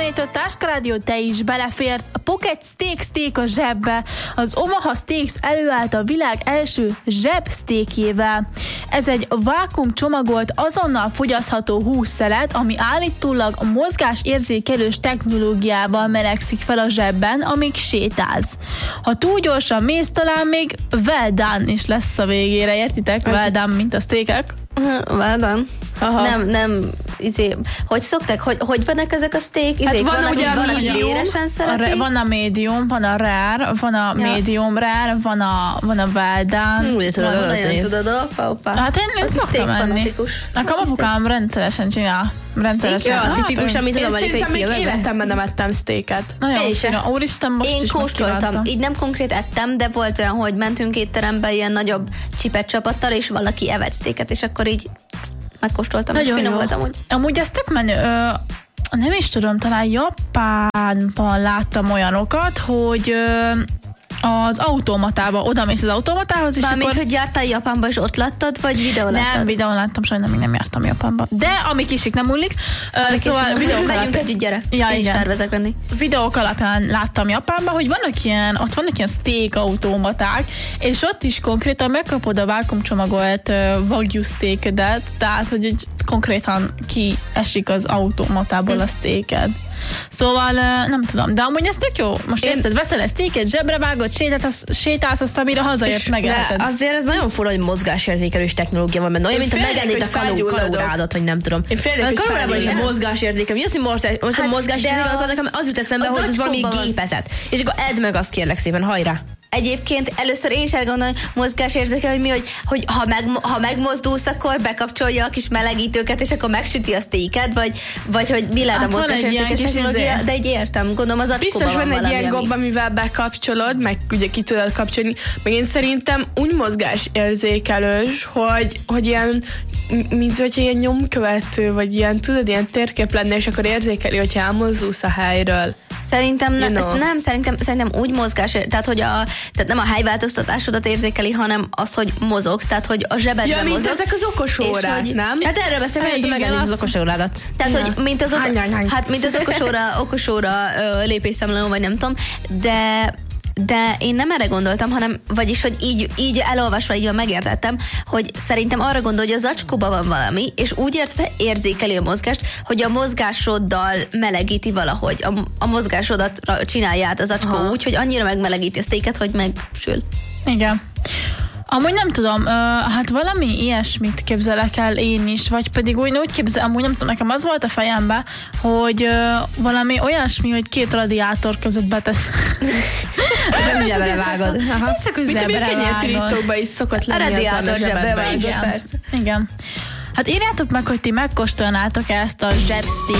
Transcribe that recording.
itt a Táska Rádió, te is beleférsz. A Pocket Steak a zsebbe. Az Omaha Steaks előállt a világ első zsebsztékjével. Ez egy vákuum csomagolt, azonnal fogyasztható hússzelet, ami állítólag a mozgásérzékelős technológiával melegszik fel a zsebben, amíg sétálsz. Ha túl gyorsan mész, talán még well done is lesz a végére, értitek? Well done, mint a steakek. Well done. Nem, hogy szokták, hogy vannak ezek a steak? Hát van ugye a medium, van a medium, van a rare, van a medium rare, van a well done. Nagyon tudod, opa. Hát én szoktam enni. Nekem apukám rendszeresen csinál. Ja, tipikus, amit az amerikai filmben. Én még életemben nem ettem steaket. Nagyon finom. Úristen, most én is kóstoltam. Így nem konkrét ettem, de volt olyan, hogy mentünk étterembe ilyen nagyobb csipet csapattal, és valaki evett steaket, és akkor így megkóstoltam, és finom voltam úgy. Amúgy ez tök menő. Nem is tudom, talán Japánban láttam olyanokat, hogy az automatába, odamész az automatához, és Bármint, akkor... hogy jártál Japánba, és ott láttad, vagy videón láttad? Nem, videón láttam, sajnos még nem jártam Japánba. De ami kisik nem múlik, szóval videók megyünk együtt, gyere. Ja, én is tervezek venni. Videók alapján láttam Japánban, hogy ott vannak ilyen steak automaták, és ott is konkrétan megkapod a vákuumcsomagolt wagyu steakedet, tehát, hogy konkrétan kiesik az automatából a steaked. Szóval nem tudom, de amúgy ez tök jó. Most érted, veszel egy steaket, zsebre vágod, sétálsz, aztán mire hazaért megeheted. Azért ez nagyon fura, hogy mozgásérzékelős technológia van benne. Olyan, mint ha megennéd a kalórádat, vagy nem tudom. Én félek, hogy kalórában is a mozgásérzékel. Mi az, hogy mozgásérzékel, nekem az jut eszembe, hogy ez valami gépezet. És akkor edd meg azt, kérlek szépen, hajrá! Egyébként először én is elgondolom, mozgásérzékel, hogy hogy ha megmozdulsz, akkor bekapcsolja a kis melegítőket, és akkor megsüti a steaket, vagy hogy mi lehet a mozgásérzékelés technológia, de így értem, gondolom az acskóban biztos van egy ilyen valami. gomb, amivel bekapcsolod, meg ugye ki tudod kapcsolni, meg én szerintem úgy mozgásérzékelős, hogy ilyen mint hogyha ilyen nyomkövető, vagy ilyen, tudod, ilyen térkép lenne, és akkor érzékeli, hogyha elmozdulsz a helyről. Szerintem szerintem úgy mozgás, tehát nem a helyváltoztatásodat érzékeli, hanem az, hogy mozogsz, tehát hogy a zsebedben mozog. Mint ezek az okos órák, nem? Hát erről beszélünk, hogy megennéd az okos órádat. Tehát, hogy mint az okos óra lépésszámláló, vagy nem tudom, de én nem erre gondoltam, hanem, vagyis, hogy így elolvasva, így van megértettem, hogy szerintem arra gondol, hogy az acskóban van valami, és úgy érzékeli a mozgást, hogy a mozgásoddal melegíti valahogy. A mozgásodat csinálja át az acskó úgy, hogy annyira megmelegíti a steaket, hogy megsül. Igen. Amúgy nem tudom, hát valami ilyesmit képzelek el én is, vagy pedig úgy képzel, amúgy nem tudom, nekem az volt a fejembe, hogy valami olyasmi, hogy két radiátor között betesz. Nem zsebre vágod. Mint a kenyérpirítókban is szokott lenni. A radiátor zsebre vágod, persze. Igen. Hát írjátok meg, hogy ti megkóstolnátok ezt a zsebsztéket.